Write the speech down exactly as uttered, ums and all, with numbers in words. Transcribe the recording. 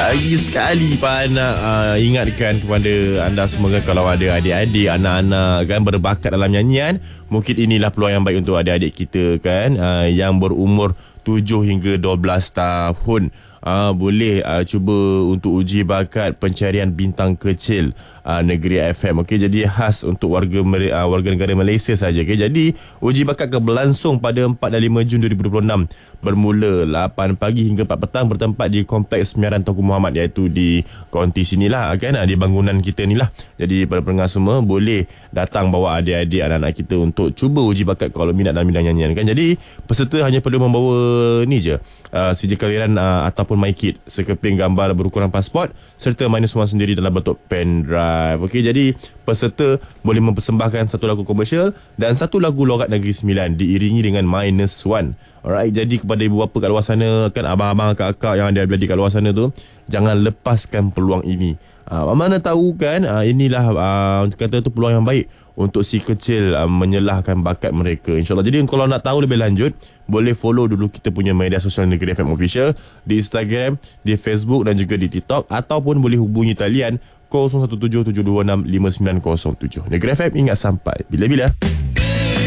Lagi sekali Pak nak uh, ingatkan kepada anda semua kan, kalau ada adik-adik, anak-anak kan berbakat dalam nyanyian, mungkin inilah peluang yang baik untuk adik-adik kita kan, uh, yang berumur tujuh hingga dua belas tahun. Uh, boleh uh, cuba untuk uji bakat pencarian bintang kecil uh, Negeri F M. Okey, jadi khas untuk warga uh, warga negara Malaysia saja. Okey, jadi uji bakat akan berlangsung pada empat dan lima Jun dua ribu dua puluh enam bermula lapan pagi hingga empat petang, bertempat di Kompleks Semiaran Tunku Muhammad, iaitu di konti sinilah kan, di bangunan kita ni lah. Jadi para pendengar semua boleh datang bawa adik-adik, anak-anak kita untuk cuba uji bakat kalau minat dalam bidang nyanyian kan. Jadi peserta hanya perlu membawa ni je, uh, sijil kelahiran uh, ataupun MyKit, sekeping gambar berukuran pasport serta minus one sendiri dalam bentuk pen drive. Okey, jadi peserta boleh mempersembahkan satu lagu komersial dan satu lagu logat Negeri Sembilan diiringi dengan minus one. Alright, jadi kepada ibu bapa kat luar sana kan, abang-abang, kakak yang ada adik kat luar sana tu, jangan lepaskan peluang ini. Uh, mana tahu kan, uh, inilah uh, kata tu peluang yang baik untuk si kecil uh, menyelahkan bakat mereka, InsyaAllah. Jadi kalau nak tahu lebih lanjut, boleh follow dulu kita punya media sosial Negeri F M Official di Instagram, di Facebook dan juga di TikTok, ataupun boleh hubungi talian kosong satu tujuh tujuh dua enam lima sembilan kosong tujuh. Negeri F M, ingat sampai bila-bila.